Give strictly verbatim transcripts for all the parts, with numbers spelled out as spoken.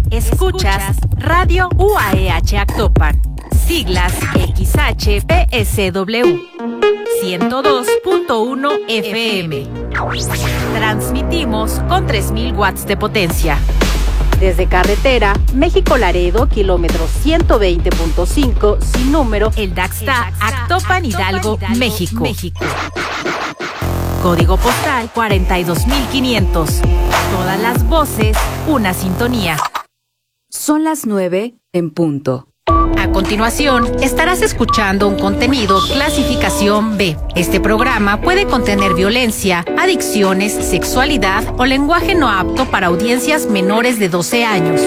Escuchas Radio U A E H Actopan, siglas X H P S W, ciento dos punto uno F M. Transmitimos con tres mil watts de potencia. Desde carretera, México-Laredo, kilómetro ciento veinte punto cinco, sin número, el Daxta, Actopan, Hidalgo, México. México. Código postal cuarenta y dos mil quinientos. Todas las voces, una sintonía. Son las nueve en punto. A continuación, estarás escuchando un contenido clasificación B. Este programa puede contener violencia, adicciones, sexualidad o lenguaje no apto para audiencias menores de doce años.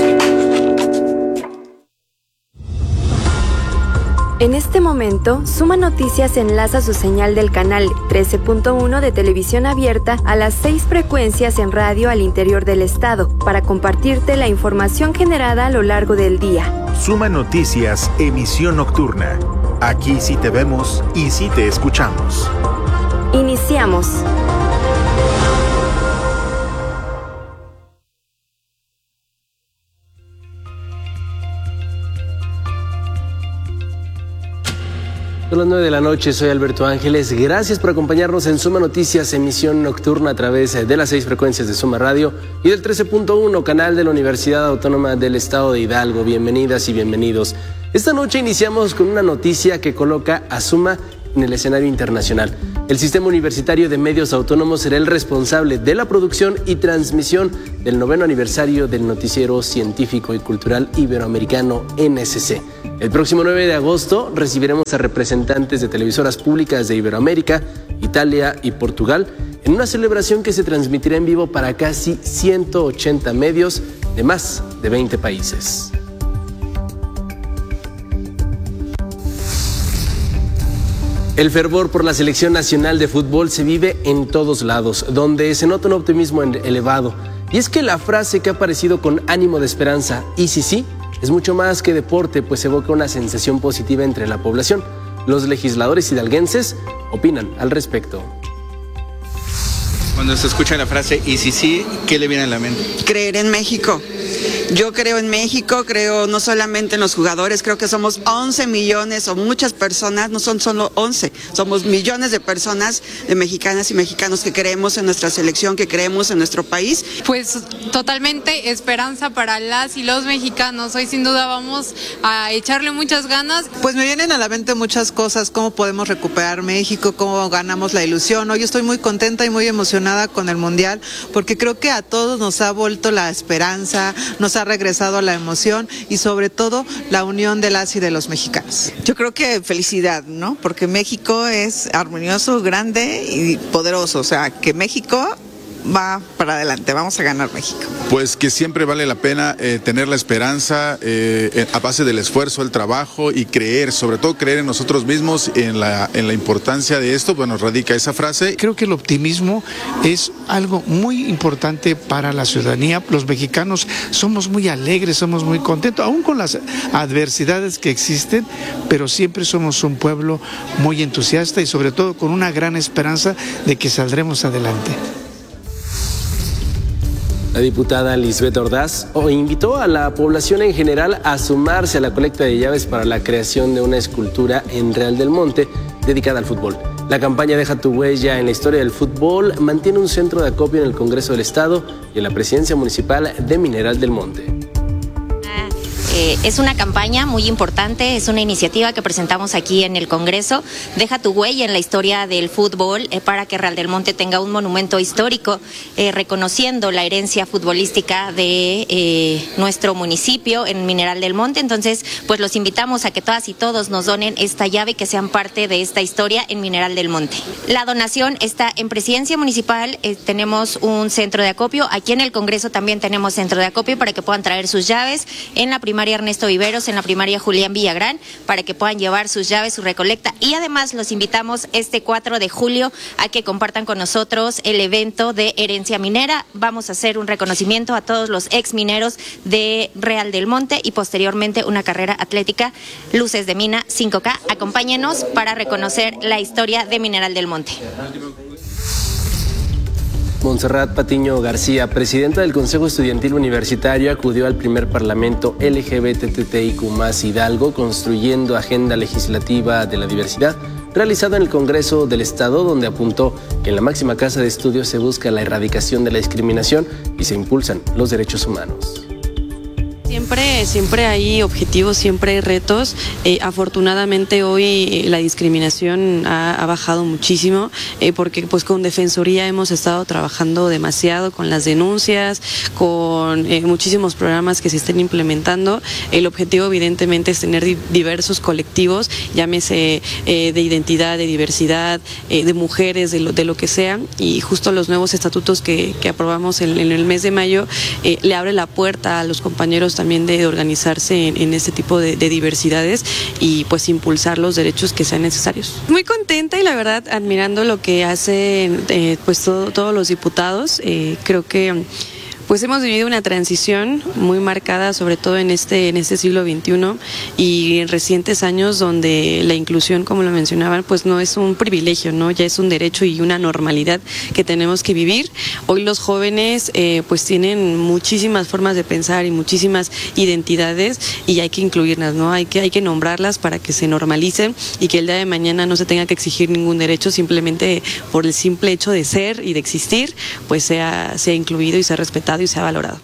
En este momento, Suma Noticias enlaza su señal del canal trece punto uno de televisión abierta a las seis frecuencias en radio al interior del estado para compartirte la información generada a lo largo del día. Suma Noticias, emisión nocturna. Aquí sí te vemos y sí te escuchamos. Iniciamos. Son las nueve de la noche, soy Alberto Ángeles. Gracias por acompañarnos en Suma Noticias, emisión nocturna a través de las seis frecuencias de Suma Radio y del trece punto uno, canal de la Universidad Autónoma del Estado de Hidalgo. Bienvenidas y bienvenidos. Esta noche iniciamos con una noticia que coloca a Suma en el escenario internacional. El Sistema Universitario de Medios Autónomos será el responsable de la producción y transmisión del noveno aniversario del Noticiero Científico y Cultural Iberoamericano N S C. El próximo nueve de agosto recibiremos a representantes de televisoras públicas de Iberoamérica, Italia y Portugal en una celebración que se transmitirá en vivo para casi ciento ochenta medios de más de veinte países. El fervor por la selección nacional de fútbol se vive en todos lados, donde se nota un optimismo elevado. Y es que la frase que ha aparecido con ánimo de esperanza, y sí, sí, es mucho más que deporte, pues evoca una sensación positiva entre la población. Los legisladores hidalguenses opinan al respecto. Cuando se escucha la frase y sí, sí, ¿qué le viene a la mente? Creer en México. Yo creo en México, creo no solamente en los jugadores, creo que somos once millones o muchas personas, no son solo once, somos millones de personas, de mexicanas y mexicanos que creemos en nuestra selección, que creemos en nuestro país. Pues totalmente esperanza para las y los mexicanos. Hoy sin duda vamos a echarle muchas ganas. Pues me vienen a la mente muchas cosas, cómo podemos recuperar México, cómo ganamos la ilusión. Hoy estoy muy contenta y muy emocionada con el Mundial, porque creo que a todos nos ha vuelto la esperanza, nos ha regresado la emoción y sobre todo la unión de las y de los mexicanos. Yo creo que felicidad, ¿no? Porque México es armonioso, grande y poderoso, o sea, que México va para adelante, vamos a ganar México. Pues que siempre vale la pena eh, tener la esperanza eh, a base del esfuerzo, el trabajo y creer, sobre todo creer en nosotros mismos, en la, en la importancia de esto. Bueno, radica esa frase. Creo que el optimismo es algo muy importante para la ciudadanía. Los mexicanos somos muy alegres, somos muy contentos, aún con las adversidades que existen, pero siempre somos un pueblo muy entusiasta y sobre todo con una gran esperanza de que saldremos adelante. La diputada Lisbeth Ordaz invitó a la población en general a sumarse a la colecta de llaves para la creación de una escultura en Real del Monte dedicada al fútbol. La campaña Deja tu huella en la historia del fútbol mantiene un centro de acopio en el Congreso del Estado y en la Presidencia Municipal de Mineral del Monte. Eh, es una campaña muy importante, es una iniciativa que presentamos aquí en el Congreso. Deja tu huella en la historia del fútbol eh, para que Real del Monte tenga un monumento histórico eh, reconociendo la herencia futbolística de eh, nuestro municipio en Mineral del Monte. Entonces, pues los invitamos a que todas y todos nos donen esta llave y que sean parte de esta historia en Mineral del Monte. La donación está en Presidencia Municipal, eh, tenemos un centro de acopio. Aquí en el Congreso también tenemos centro de acopio para que puedan traer sus llaves en la primaria Ernesto Viveros, en la primaria Julián Villagrán, para que puedan llevar sus llaves, su recolecta. Y además los invitamos este cuatro de julio a que compartan con nosotros el evento de Herencia Minera. Vamos a hacer un reconocimiento a todos los ex mineros de Real del Monte y posteriormente una carrera atlética Luces de Mina cinco K. Acompáñenos para reconocer la historia de Mineral del Monte. Montserrat Patiño García, presidenta del Consejo Estudiantil Universitario, acudió al primer Parlamento L G B T T I Q más Hidalgo, construyendo agenda legislativa de la diversidad, realizado en el Congreso del Estado, donde apuntó que en la máxima casa de estudios se busca la erradicación de la discriminación y se impulsan los derechos humanos. Siempre, siempre hay objetivos, siempre hay retos. Eh, afortunadamente hoy eh, la discriminación ha, ha bajado muchísimo eh, porque pues con Defensoría hemos estado trabajando demasiado con las denuncias, con eh, muchísimos programas que se estén implementando. El objetivo evidentemente es tener di diversos colectivos, llámese eh, de identidad, de diversidad, eh, de mujeres, de lo, de lo que sea, y justo los nuevos estatutos que, que aprobamos en, en el mes de mayo eh, le abre la puerta a los compañeros también de organizarse en, en este tipo de, de diversidades y pues impulsar los derechos que sean necesarios. Muy contenta y la verdad admirando lo que hacen eh, pues todo, todos los diputados. Eh, creo que pues hemos vivido una transición muy marcada, sobre todo en este, en este siglo veintiuno y en recientes años donde la inclusión, como lo mencionaban, pues no es un privilegio, ¿no? Ya es un derecho y una normalidad que tenemos que vivir. Hoy los jóvenes eh, pues tienen muchísimas formas de pensar y muchísimas identidades y hay que incluirlas, ¿no? Hay que, hay que nombrarlas para que se normalicen y que el día de mañana no se tenga que exigir ningún derecho, simplemente por el simple hecho de ser y de existir, pues sea, sea incluido y sea respetado y se ha valorado.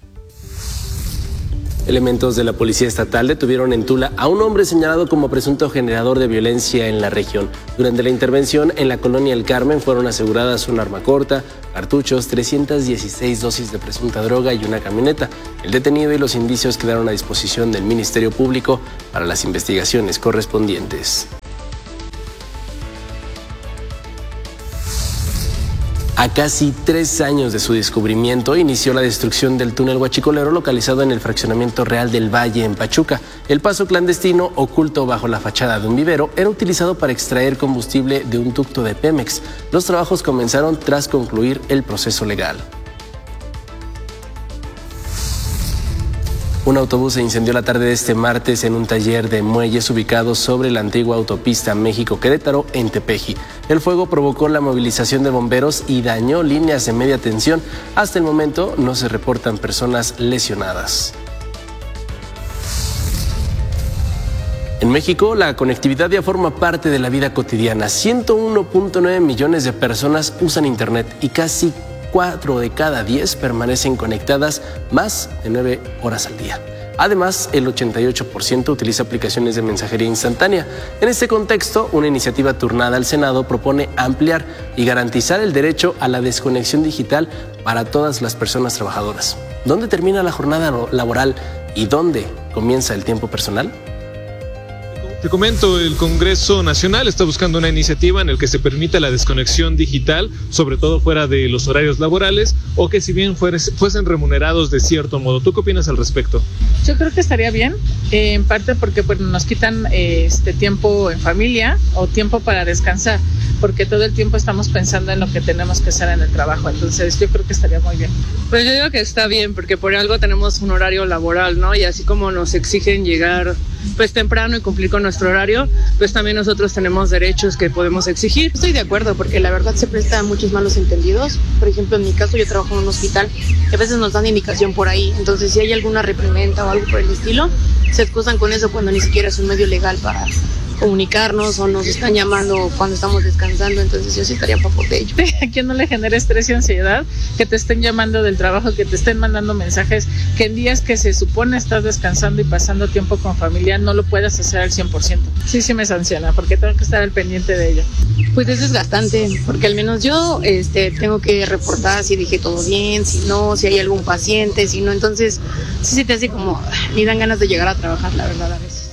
Elementos de la Policía Estatal detuvieron en Tula a un hombre señalado como presunto generador de violencia en la región. Durante la intervención en la colonia El Carmen fueron aseguradas un arma corta, cartuchos, trescientas dieciséis dosis de presunta droga y una camioneta. El detenido y los indicios quedaron a disposición del Ministerio Público para las investigaciones correspondientes. A casi tres años de su descubrimiento, inició la destrucción del túnel Huachicolero localizado en el fraccionamiento Real del Valle en Pachuca. El paso clandestino, oculto bajo la fachada de un vivero, era utilizado para extraer combustible de un ducto de Pemex. Los trabajos comenzaron tras concluir el proceso legal. Un autobús se incendió la tarde de este martes en un taller de muelles ubicado sobre la antigua autopista México-Querétaro en Tepeji. El fuego provocó la movilización de bomberos y dañó líneas de media tensión. Hasta el momento no se reportan personas lesionadas. En México, la conectividad ya forma parte de la vida cotidiana. ciento uno punto nueve millones de personas usan Internet y casi cuatro de cada diez permanecen conectadas más de nueve horas al día. Además, el ochenta y ocho por ciento utiliza aplicaciones de mensajería instantánea. En este contexto, una iniciativa turnada al Senado propone ampliar y garantizar el derecho a la desconexión digital para todas las personas trabajadoras. ¿Dónde termina la jornada laboral y dónde comienza el tiempo personal? Te comento, el Congreso Nacional está buscando una iniciativa en la que se permita la desconexión digital, sobre todo fuera de los horarios laborales, o que si bien fuesen remunerados de cierto modo. ¿Tú qué opinas al respecto? Yo creo que estaría bien, eh, en parte porque pues, nos quitan eh, este tiempo en familia o tiempo para descansar, porque todo el tiempo estamos pensando en lo que tenemos que hacer en el trabajo, entonces yo creo que estaría muy bien. Pues yo digo que está bien, porque por algo tenemos un horario laboral, ¿no? Y así como nos exigen llegar pues temprano y cumplir con nuestro horario, pues también nosotros tenemos derechos que podemos exigir. Estoy de acuerdo, porque la verdad se presta a muchos malos entendidos. Por ejemplo, en mi caso yo trabajo en un hospital y a veces nos dan indicación por ahí, entonces si hay alguna reprimenda o algo por el estilo, se excusan con eso cuando ni siquiera es un medio legal para comunicarnos o nos están llamando cuando estamos descansando, entonces yo sí estaría a favor de ello. ¿A quién no le genera estrés y ansiedad que te estén llamando del trabajo, que te estén mandando mensajes, que en días que se supone estás descansando y pasando tiempo con familia no lo puedas hacer al cien por ciento? Sí, sí me sanciona, porque tengo que estar al pendiente de ello. Pues es desgastante, porque al menos yo este, tengo que reportar si dije todo bien, si no, si hay algún paciente, si no, entonces sí se te hace como, ni dan ganas de llegar a trabajar, la verdad, a veces.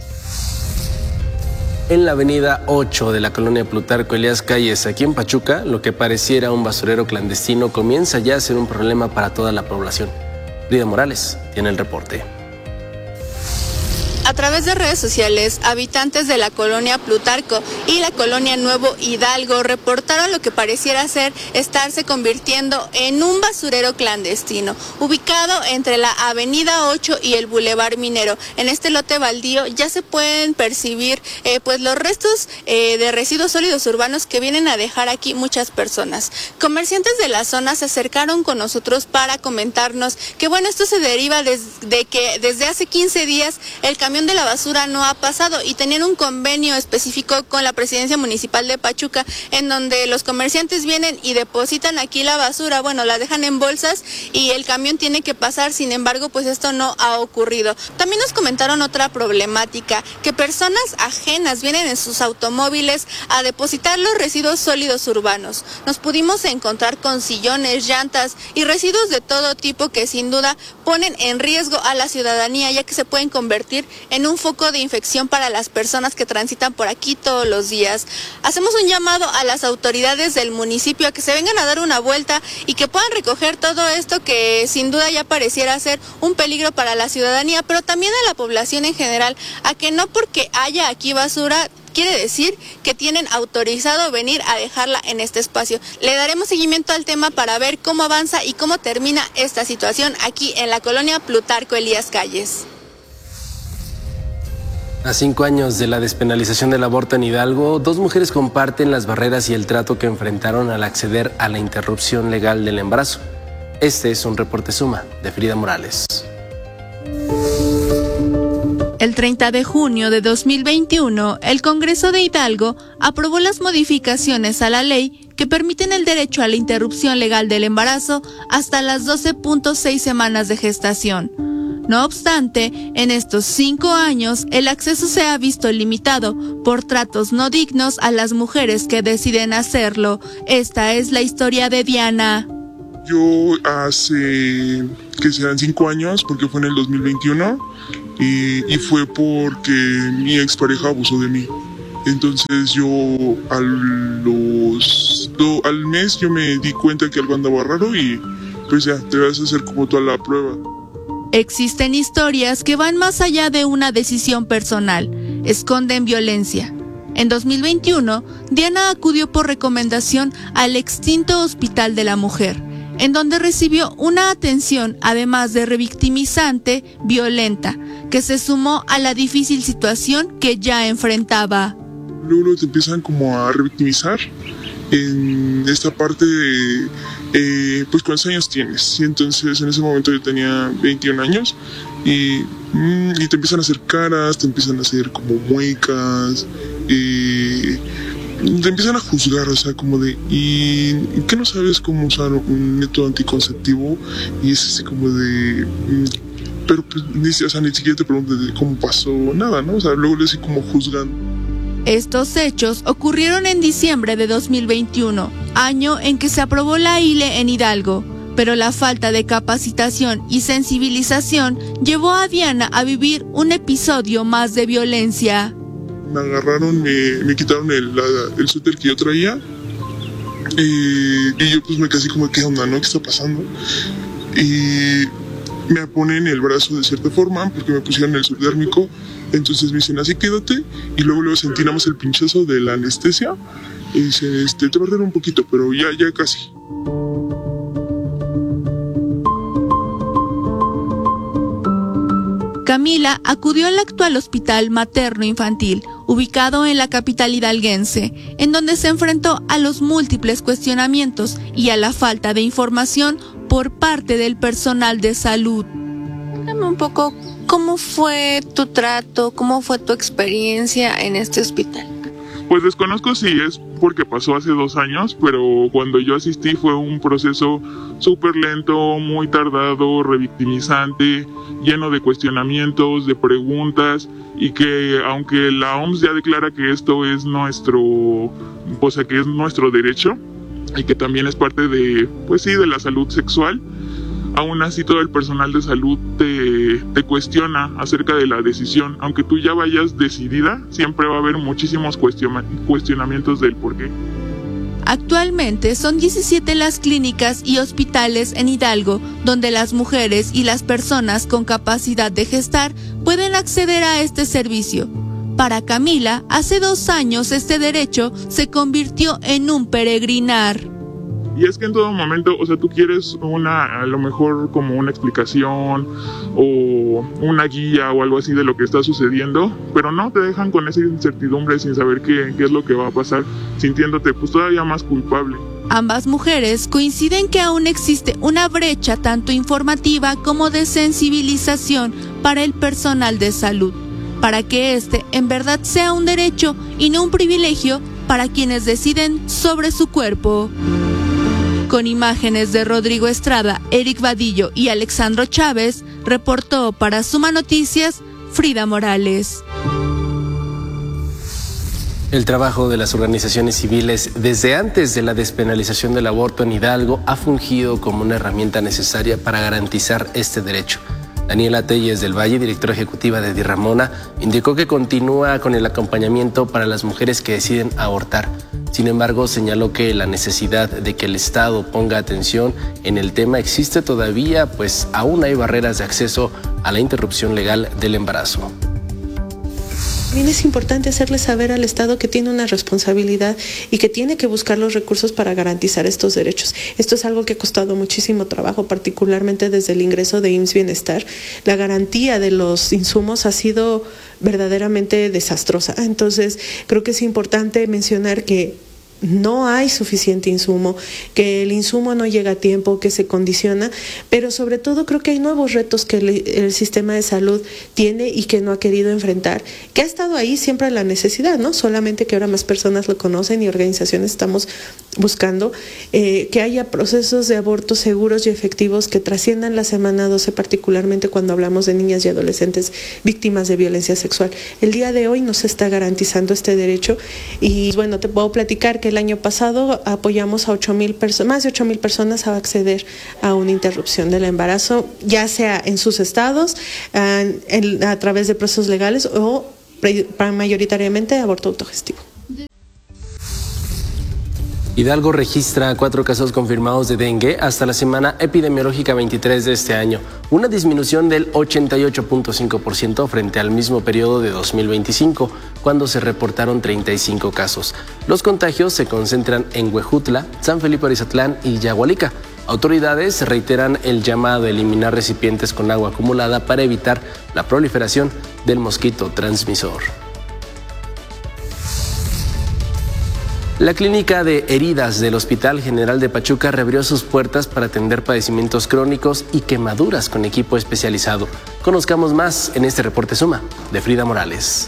En la avenida ocho de la colonia Plutarco Elías Calles, aquí en Pachuca, lo que pareciera un basurero clandestino comienza ya a ser un problema para toda la población. Frida Morales tiene el reporte. A través de redes sociales, habitantes de la colonia Plutarco y la colonia Nuevo Hidalgo reportaron lo que pareciera ser estarse convirtiendo en un basurero clandestino, ubicado entre la avenida ocho y el Boulevard Minero. En este lote baldío ya se pueden percibir eh, pues los restos eh, de residuos sólidos urbanos que vienen a dejar aquí muchas personas. Comerciantes de la zona se acercaron con nosotros para comentarnos que bueno, esto se deriva de, de que desde hace quince días el camión de la basura no ha pasado y tenían un convenio específico con la Presidencia Municipal de Pachuca en donde los comerciantes vienen y depositan aquí la basura, bueno, la dejan en bolsas y el camión tiene que pasar, sin embargo, pues esto no ha ocurrido. También nos comentaron otra problemática, que personas ajenas vienen en sus automóviles a depositar los residuos sólidos urbanos. Nos pudimos encontrar con sillones, llantas y residuos de todo tipo que sin duda ponen en riesgo a la ciudadanía, ya que se pueden convertir en un foco de infección para las personas que transitan por aquí todos los días. Hacemos un llamado a las autoridades del municipio a que se vengan a dar una vuelta y que puedan recoger todo esto que sin duda ya pareciera ser un peligro para la ciudadanía, pero también a la población en general, a que no porque haya aquí basura quiere decir que tienen autorizado venir a dejarla en este espacio. Le daremos seguimiento al tema para ver cómo avanza y cómo termina esta situación aquí en la colonia Plutarco Elías Calles. A cinco años de la despenalización del aborto en Hidalgo, dos mujeres comparten las barreras y el trato que enfrentaron al acceder a la interrupción legal del embarazo. Este es un reporte Suma de Frida Morales. El treinta de junio de dos mil veintiuno, el Congreso de Hidalgo aprobó las modificaciones a la ley que permiten el derecho a la interrupción legal del embarazo hasta las doce punto seis semanas de gestación. No obstante, en estos cinco años, el acceso se ha visto limitado por tratos no dignos a las mujeres que deciden hacerlo. Esta es la historia de Diana. Yo hace, que serán cinco años, porque fue en el dos mil veintiuno, y, y fue porque mi expareja abusó de mí. Entonces yo al, los, do, al mes yo me di cuenta que algo andaba raro y pues ya, te vas a hacer como toda la prueba. Existen historias que van más allá de una decisión personal, esconden violencia. En dos mil veintiuno, Diana acudió por recomendación al extinto Hospital de la Mujer, en donde recibió una atención, además de revictimizante, violenta, que se sumó a la difícil situación que ya enfrentaba. Luego te empiezan como a revictimizar en esta parte de, eh, pues ¿cuántos años tienes? Y entonces en ese momento yo tenía veintiún años y, y te empiezan a hacer caras, te empiezan a hacer como muecas, y te empiezan a juzgar, o sea, como de, ¿y qué no sabes cómo usar un método anticonceptivo? Y es así como de, pero pues, ni, o sea, ni siquiera te preguntas de cómo pasó, nada, ¿no? O sea, luego le así como juzgando. Estos hechos ocurrieron en diciembre de dos mil veintiuno, año en que se aprobó la I L E en Hidalgo, pero la falta de capacitación y sensibilización llevó a Diana a vivir un episodio más de violencia. Me agarraron, me, me quitaron el, la, el suéter que yo traía y, y yo pues me quedé así como, ¿qué onda, no? ¿Qué está pasando? Y me ponen el brazo de cierta forma porque me pusieron el subdérmico. Entonces me dicen, así quédate, y luego luego sentí nada más el pinchazo de la anestesia, y dicen, este, te va a arder un poquito, pero ya, ya casi. Camila acudió al actual hospital materno-infantil, ubicado en la capital hidalguense, en donde se enfrentó a los múltiples cuestionamientos y a la falta de información por parte del personal de salud. Cuéntame un poco, ¿cómo fue tu trato? ¿Cómo fue tu experiencia en este hospital? Pues desconozco si es porque pasó hace dos años, pero cuando yo asistí fue un proceso súper lento, muy tardado, revictimizante, lleno de cuestionamientos, de preguntas, y que aunque la O M S ya declara que esto es nuestro, o sea, que es nuestro derecho, y que también es parte de, pues sí, de la salud sexual, aún así todo el personal de salud te, te cuestiona acerca de la decisión. Aunque tú ya vayas decidida, siempre va a haber muchísimos cuestionamientos del por qué. Actualmente son diecisiete las clínicas y hospitales en Hidalgo donde las mujeres y las personas con capacidad de gestar pueden acceder a este servicio. Para Camila, hace dos años este derecho se convirtió en un peregrinar. Y es que en todo momento, o sea, tú quieres una, a lo mejor como una explicación o una guía o algo así de lo que está sucediendo, pero no, te dejan con esa incertidumbre sin saber qué, qué es lo que va a pasar, sintiéndote pues todavía más culpable. Ambas mujeres coinciden que aún existe una brecha tanto informativa como de sensibilización para el personal de salud, para que este en verdad sea un derecho y no un privilegio para quienes deciden sobre su cuerpo. Con imágenes de Rodrigo Estrada, Eric Vadillo y Alexandro Chávez, reportó para Suma Noticias, Frida Morales. El trabajo de las organizaciones civiles desde antes de la despenalización del aborto en Hidalgo ha fungido como una herramienta necesaria para garantizar este derecho. Daniela Telles del Valle, directora ejecutiva de Dirramona, indicó que continúa con el acompañamiento para las mujeres que deciden abortar. Sin embargo, señaló que la necesidad de que el Estado ponga atención en el tema existe todavía, pues aún hay barreras de acceso a la interrupción legal del embarazo. También es importante hacerle saber al Estado que tiene una responsabilidad y que tiene que buscar los recursos para garantizar estos derechos. Esto es algo que ha costado muchísimo trabajo, particularmente desde el ingreso de I M S S Bienestar. La garantía de los insumos ha sido verdaderamente desastrosa. Entonces, creo que es importante mencionar que no hay suficiente insumo, que el insumo no llega a tiempo, que se condiciona, pero sobre todo creo que hay nuevos retos que el, el sistema de salud tiene y que no ha querido enfrentar, que ha estado ahí siempre la necesidad, ¿no? Solamente que ahora más personas lo conocen y organizaciones estamos buscando eh, que haya procesos de abortos seguros y efectivos que trasciendan la semana doce, particularmente cuando hablamos de niñas y adolescentes víctimas de violencia sexual. El día de hoy no se está garantizando este derecho y bueno, te puedo platicar que el año pasado apoyamos a ocho mil personas, más de ocho mil personas a acceder a una interrupción del embarazo, ya sea en sus estados, en, en, a través de procesos legales o mayoritariamente aborto autogestivo. Hidalgo registra cuatro casos confirmados de dengue hasta la semana epidemiológica veintitrés de este año, una disminución del ochenta y ocho punto cinco por ciento frente al mismo periodo de dos mil veinticinco, cuando se reportaron treinta y cinco casos. Los contagios se concentran en Huejutla, San Felipe Arizatlán y Yagualica. Autoridades reiteran el llamado a eliminar recipientes con agua acumulada para evitar la proliferación del mosquito transmisor. La clínica de heridas del Hospital General de Pachuca reabrió sus puertas para atender padecimientos crónicos y quemaduras con equipo especializado. Conozcamos más en este reporte Suma de Frida Morales.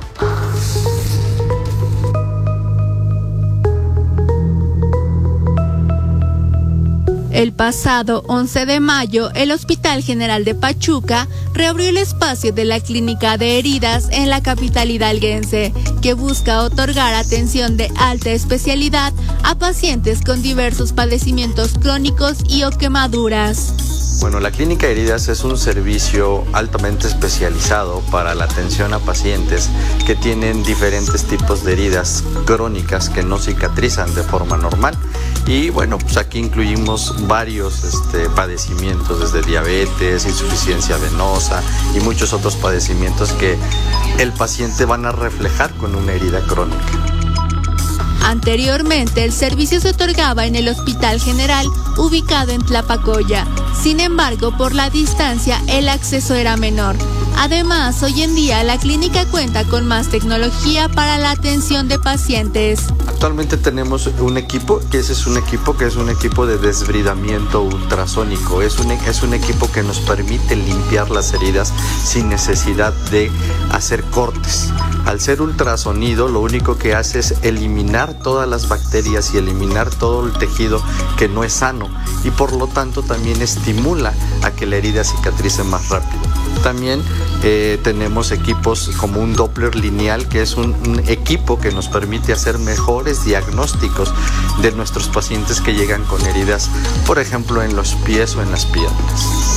El pasado once de mayo, el Hospital General de Pachuca reabrió el espacio de la Clínica de Heridas en la capital hidalguense, que busca otorgar atención de alta especialidad a pacientes con diversos padecimientos crónicos y o quemaduras. Bueno, la Clínica de Heridas es un servicio altamente especializado para la atención a pacientes que tienen diferentes tipos de heridas crónicas que no cicatrizan de forma normal. Y bueno, pues aquí incluimos varios este, padecimientos, desde diabetes, insuficiencia venosa y muchos otros padecimientos que el paciente van a reflejar con una herida crónica. Anteriormente, el servicio se otorgaba en el Hospital General, ubicado en Tlapacoya. Sin embargo, por la distancia, el acceso era menor. Además, hoy en día, la clínica cuenta con más tecnología para la atención de pacientes. Actualmente tenemos un equipo, que ese es un equipo que es un equipo de desbridamiento ultrasónico. Es un, es un equipo que nos permite limpiar las heridas sin necesidad de hacer cortes. Al ser ultrasonido, lo único que hace es eliminar todas las bacterias y eliminar todo el tejido que no es sano, y por lo tanto también estimula a que la herida cicatrice más rápido. También eh, tenemos equipos como un Doppler lineal, que es un, un equipo que nos permite hacer mejores diagnósticos de nuestros pacientes que llegan con heridas, por ejemplo, en los pies o en las piernas.